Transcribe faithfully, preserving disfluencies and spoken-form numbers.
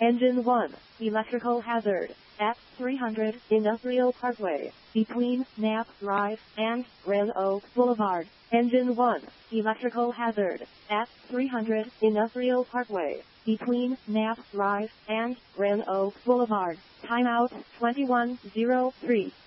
Engine one, electrical hazard, at three hundred Industrial Parkway, between Knapp Drive and Grand Oak Boulevard. Engine one, electrical hazard, at three hundred Industrial Parkway, between Knapp Drive and Grand Oak Boulevard. Timeout twenty-one oh three.